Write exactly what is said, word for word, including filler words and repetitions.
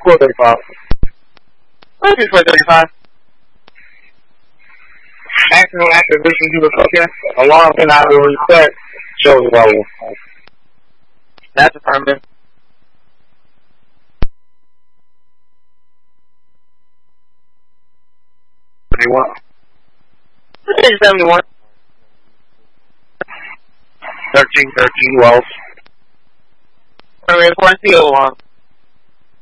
four thirty-five. Let's do four thirty-five. Maximum activation due to fucking alarm cannot be reset. Shows level. That's affirmative. seventy-one. seventy-one. thirteen thirteen Wells. Affirmative. Four C O one.